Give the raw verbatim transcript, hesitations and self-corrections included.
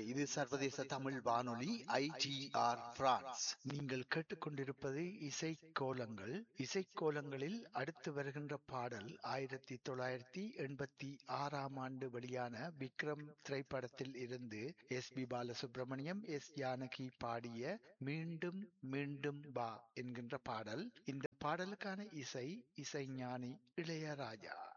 இது சர்வதேச தமிழ் வானொலி ஐடிஆர் பிரான்ஸ். நீங்கள் கேட்டுக்கொண்டிருப்பது இசை கோலங்கள். இசை கோலங்களில் அடுத்து வருகின்ற பாடல் ஆயிரத்தி தொள்ளாயிரத்தி எண்பத்தி ஆறாம் ஆண்டு வெளியான விக்ரம் திரைப்படத்தில் இருந்து S B Balasubramaniam, S Janaki பாடிய மீண்டும் மீண்டும் வா என்கின்ற பாடல். இந்த பாடலுக்கான இசை இசைஞானி இளையராஜா.